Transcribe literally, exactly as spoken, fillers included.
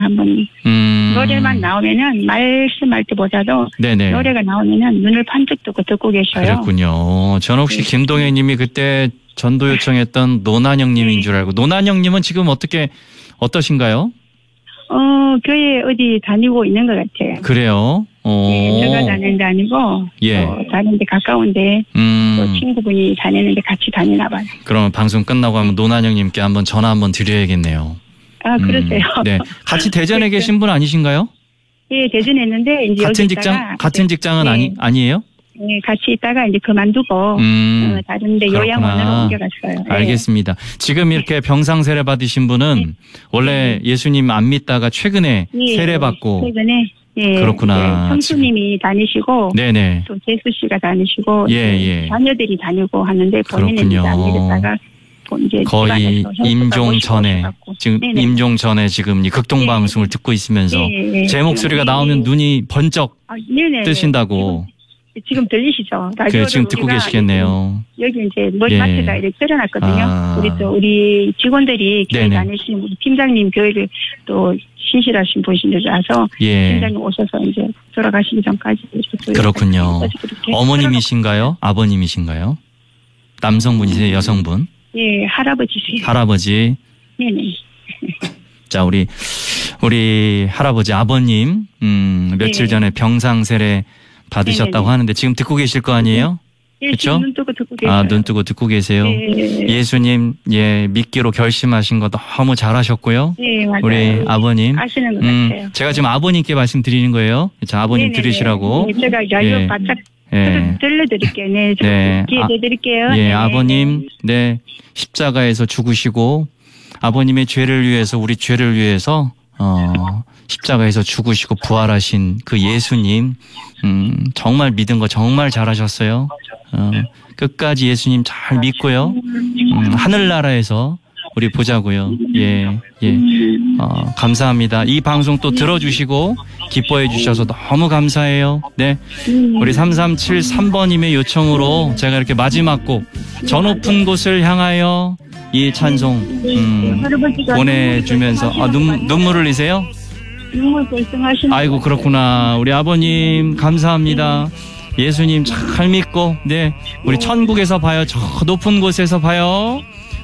한번 음. 노래만 나오면은 말씀할 때보다도 네네. 노래가 나오면은 눈을 반짝 뜨고 듣고 계셔요. 그렇군요. 저는 혹시 네. 김동혜님이 그때 전도 요청했던 노난영님인 네. 줄 알고 노난영님은 지금 어떻게 어떠신가요? 어 교회 어디 다니고 있는 것 같아요. 그래요. 어. 네, 제가 다니는 데 아니고 예. 어, 다른데 가까운데 음. 또 친구분이 다니는데 같이 다니나 봐요. 그러면 방송 끝나고 하면 노난영님께 한번 전화 한번 드려야겠네요. 아 그러세요. 음. 네, 같이 대전에 계신 분 아니신가요? 예, 대전에 있는데 이제 같은 여기 직장 있다가 같은 이제, 직장은 네. 아니 아니에요? 네, 같이 있다가 이제 그만두고 음. 어, 다른데 그렇구나. 요양원으로 옮겨갔어요. 네. 알겠습니다. 지금 이렇게 병상 세례 받으신 분은 네. 원래 예수님 안 믿다가 최근에 예, 세례 받고 최근에 예, 그렇구나. 예, 형수님이 다니시고 네네. 또 재수 씨가 다니시고 예, 이제 예. 자녀들이 다니고 하는데 본인은 이제 안 그렇군요. 믿었다가 또 이제 거의 집안에서 형수가 임종 모시고 전에 오셔갖고. 지금 네네. 임종 전에 지금 이 극동 방송을 듣고 있으면서 예, 예. 제 목소리가 예, 나오면 예. 눈이 번쩍 아, 네네. 뜨신다고. 지금, 지금 들리시죠? 그 라디오를 지금 듣고 우리가 계시겠네요. 여기 이제 머리 예. 마트가 이렇게 틀어놨거든요. 아. 우리 또 우리 직원들이 교회 네네. 다니시는 우리 팀장님 교회를 또 신실하신 분이라서 예. 팀장님 오셔서 이제 돌아가시기 전까지 이렇게 그렇군요. 이렇게 어머님이신가요? 아버님이신가요? 남성분이세요? 여성분? 예, 할아버지세요. 할아버지. 네네. 자, 우리 우리 할아버지 아버님 음, 며칠 네. 전에 병상 세례 받으셨다고 네네네. 하는데 지금 듣고 계실 거 아니에요? 예, 그쵸? 지금 눈 뜨고 듣고 계세요. 아, 눈 뜨고 듣고 계세요. 예. 예수님 예, 믿기로 결심하신 거 너무 잘하셨고요. 네, 맞아요. 우리 아버님 아시는 것 음, 같아요. 제가 지금 아버님께 말씀드리는 거예요. 자, 아버님 네네네. 들으시라고. 네, 제가 라디오 예. 바짝 예. 들려드릴게요. 네, 좀 네. 기회 아, 내드릴게요. 예, 네. 아버님, 네, 십자가에서 죽으시고, 아버님의 죄를 위해서, 우리 죄를 위해서, 어, 십자가에서 죽으시고 부활하신 그 예수님, 음, 정말 믿은 거 정말 잘하셨어요. 어, 끝까지 예수님 잘 믿고요. 음, 하늘나라에서 우리 보자고요. 예, 예. 어, 감사합니다. 이 방송 또 들어주시고, 기뻐해 주셔서 너무 감사해요. 네. 우리 삼삼칠삼 번님의 요청으로 제가 이렇게 마지막 곡, 저 높은 곳을 향하여 이 찬송, 음, 보내주면서, 아, 눈, 눈물 흘리세요? 눈물 벌성하시는 아이고, 그렇구나. 우리 아버님, 감사합니다. 예수님 잘 믿고, 네. 우리 천국에서 봐요. 저 높은 곳에서 봐요.